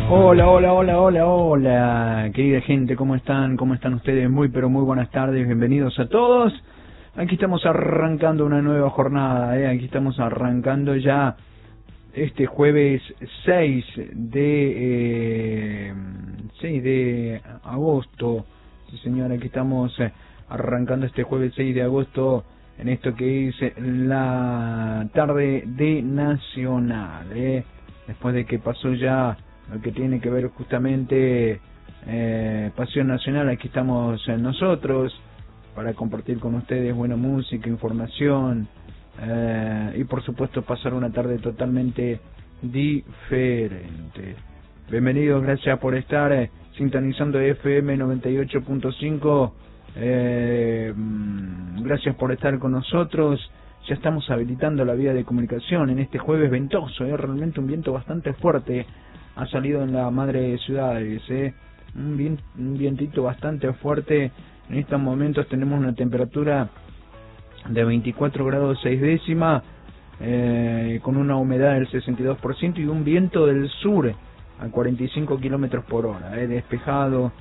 Hola, hola, hola, hola, hola, querida gente, ¿cómo están? ¿Cómo están ustedes? Muy, pero muy buenas tardes, bienvenidos a todos. Aquí estamos arrancando una nueva jornada, aquí estamos arrancando ya este jueves 6 de agosto. Sí, señora, aquí estamos arrancando este jueves 6 de agosto en esto que es la tarde de Nacional, después de que pasó ya lo que tiene que ver justamente Pasión Nacional. Aquí estamos nosotros para compartir con ustedes buena música, información y por supuesto pasar una tarde totalmente diferente. Bienvenidos, gracias por estar sintonizando FM 98.5. Gracias por estar con nosotros. Ya estamos habilitando la vía de comunicación en este jueves ventoso, realmente un viento bastante fuerte ha salido en la madre de ciudades, un vientito bastante fuerte. En estos momentos tenemos una temperatura de 24 grados 6 décimas, con una humedad del 62% y un viento del sur a 45 kilómetros por hora, despejado,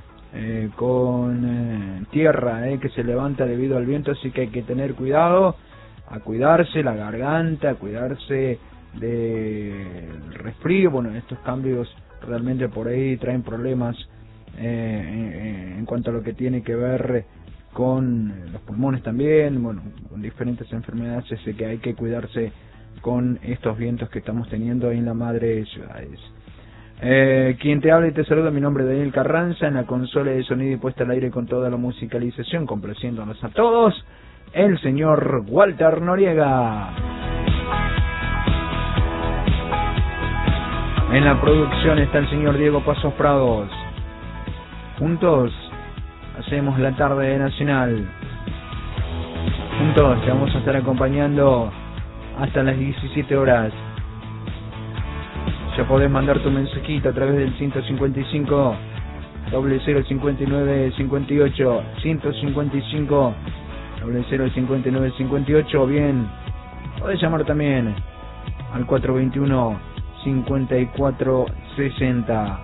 con tierra que se levanta debido al viento, así que hay que tener cuidado, a cuidarse la garganta, a cuidarse del resfrío. Bueno, estos cambios realmente por ahí traen problemas en cuanto a lo que tiene que ver con los pulmones también, bueno, con diferentes enfermedades, así que hay que cuidarse con estos vientos que estamos teniendo en la madre de ciudades. Quien te habla y te saluda, mi nombre es Daniel Carranza, en la consola de sonido y puesta al aire con toda la musicalización, complaciéndonos a todos, el señor Walter Noriega. En la producción está el señor Diego Pasos Prados. Juntos hacemos la tarde de Nacional. Juntos te vamos a estar acompañando hasta las 17 horas. Ya podés mandar tu mensajito a través del 155 0059 58 155 0059 58, o bien podés llamar también al 421 5460.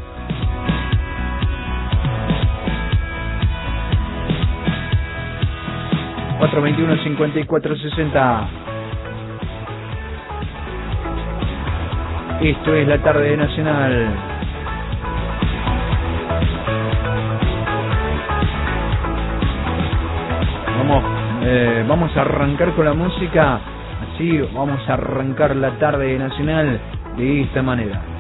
Esto es la tarde de Nacional. Vamos a arrancar con la música. Así vamos a arrancar la tarde de Nacional de esta manera.